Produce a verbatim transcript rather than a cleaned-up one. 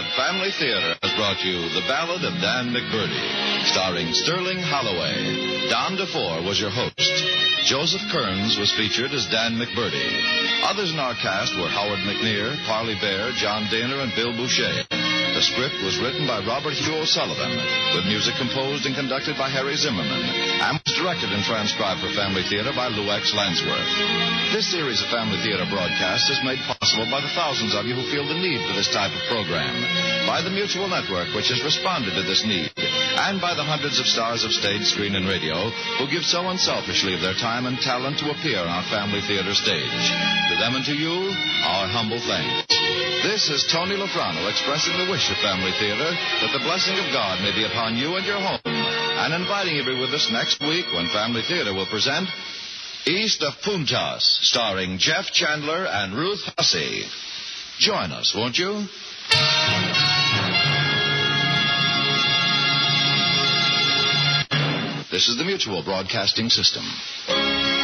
of Family Theater has brought you The Ballad of Dan McBurney, starring Sterling Holloway. Don DeFore was your host. Joseph Kearns was featured as Dan McBurney. Others in our cast were Howard McNear, Parley Bear, John Daner, and Bill Boucher. The script was written by Robert Hugh O'Sullivan, with music composed and conducted by Harry Zimmerman, and was directed and transcribed for Family Theater by Lou X. Lansworth. This series of Family Theater broadcasts is made possible by the thousands of you who feel the need for this type of program, by the Mutual Network, which has responded to this need, and by the hundreds of stars of stage, screen, and radio who give so unselfishly of their time and talent to appear on our Family Theater stage. To them and to you, our humble thanks. This is Tony Lofrano expressing the wish of Family Theater that the blessing of God may be upon you and your home, and inviting you to be with us next week when Family Theater will present East of Puntas, starring Jeff Chandler and Ruth Hussey. Join us, won't you? This is the Mutual Broadcasting System.